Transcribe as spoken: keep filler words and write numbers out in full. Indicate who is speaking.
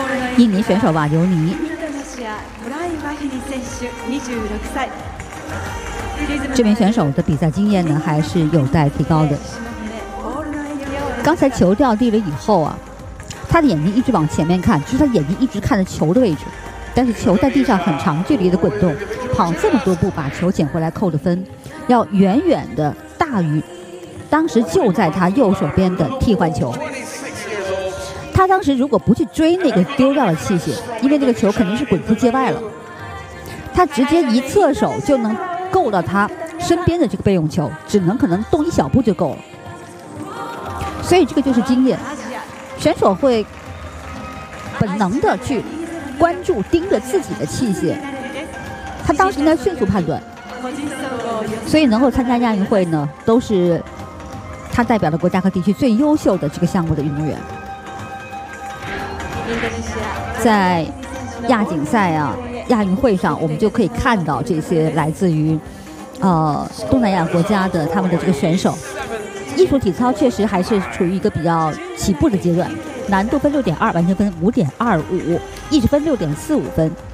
Speaker 1: 印尼选手瓦尤尼。这名选手的比赛经验呢，还是有待提高的。刚才球掉地了以后啊，他的眼睛一直往前面看，就是他眼睛一直看着球的位置。但是球在地上很长距离的滚动，跑这么多步把球捡回来扣的分，要远远的大于当时就在他右手边的替换球。他当时如果不去追那个丢掉的器械，因为那个球肯定是滚出界外了，他直接一侧手就能够到他身边的这个备用球，只能可能动一小步就够了。所以这个就是经验，选手会本能的去关注盯着自己的器械，他当时应该迅速判断，所以能够参加亚运会呢，都是他代表的国家和地区最优秀的这个项目的运动员。在亚锦赛啊、亚运会上，我们就可以看到这些来自于呃东南亚国家的他们的这个选手。艺术体操确实还是处于一个比较起步的阶段，难度分六点二，完成分五点二五，艺术分六点四五分。